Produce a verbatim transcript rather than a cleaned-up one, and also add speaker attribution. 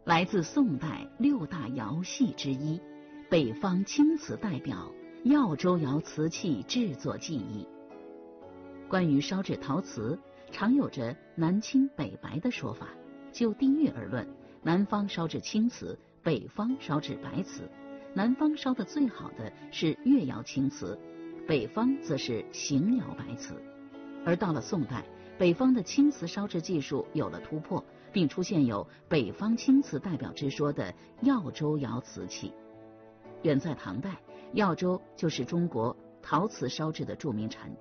Speaker 1: 来自宋代六大窑系之一，北方青瓷代表，耀州窑瓷器制作技艺。关于烧制陶瓷，常有着南青北白的说法。就地域而论，南方烧制青瓷，北方烧制白瓷。南方烧的最好的是越窑青瓷，北方则是邢窑白瓷。而到了宋代，北方的青瓷烧制技术有了突破，并出现有北方青瓷代表之说的耀州窑瓷器。远在唐代，耀州就是中国陶瓷烧制的著名产地。